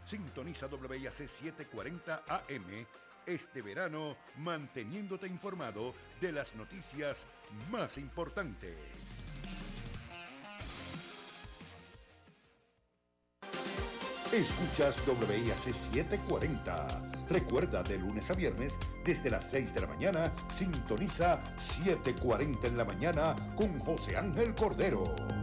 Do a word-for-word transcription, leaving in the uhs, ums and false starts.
Sintoniza W I A C setecientos cuarenta A M este verano, manteniéndote informado de las noticias más importantes. Escuchas W I A C setecientos cuarenta. Recuerda, de lunes a viernes, desde las seis de la mañana, sintoniza setecientos cuarenta en la mañana con José Ángel Cordero.